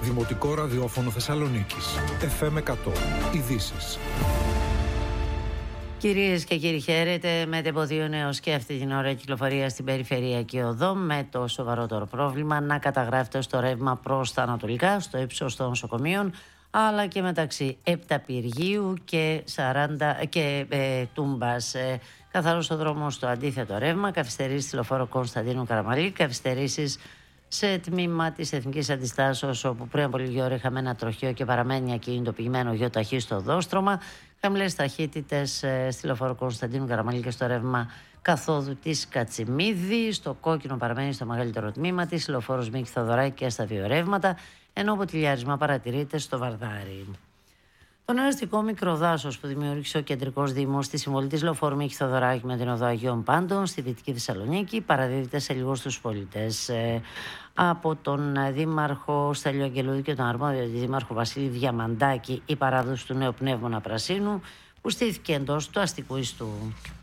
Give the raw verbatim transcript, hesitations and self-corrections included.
Δημοτικό ραδιόφωνο Θεσσαλονίκης. εφ εμ εκατό. Ειδήσεις. Κυρίες και κύριοι, χαίρετε. Μετεποδείο νέος και αυτή την ώρα κυκλοφορία στην περιφερειακή οδό, με το σοβαρότερο πρόβλημα να καταγράφεται στο ρεύμα προς τα ανατολικά, στο ύψος των νοσοκομείων, αλλά και μεταξύ Επταπυργίου και, σαράντα, και ε, Τούμπας. Ε, καθαρός ο δρόμος στο αντίθετο ρεύμα, καθυστερήσεις στη λεωφόρο Κωνσταντίνου Καραμαλή, καθυστερήσεις σε τμήμα της Εθνικής Αντιστάσεως, όπου πριν από λίγη ώρα είχαμε ένα τροχείο και παραμένει ακινητοποιημένο γεωταχή στο δόστρωμα. Χαμηλές ταχύτητες ε, στη λεωφόρο Κωνσταντίνου Καραμαλή και στο ρεύμα καθόδου της Κατσιμίδη. Στο κόκκινο παραμένει στο μεγαλύτερο τμήμα της λεωφόρος Μίκη Θοδωράκη και στα δύο ρεύματα, ενώ ποτηλιάρισμα παρατηρείται στο Βαρδάρι. Το νέο αστικό μικροδάσος που δημιούργησε ο Κεντρικός Δήμος στη συμβολή της λεωφόρου Μίκη Θοδωράκη με την οδό Αγίων Πάντων στη Δυτική Θεσσαλονίκη παραδίδεται σε λίγο στους πολίτες. Ε, από τον Δήμαρχο Στέλιο Αγγελούδη και τον αρμόδιο Δήμαρχο Βασίλη Διαμαντάκη, η παράδοση του νέου πνεύμονα πρασίνου που στήθηκε εντός του αστικού ιστού.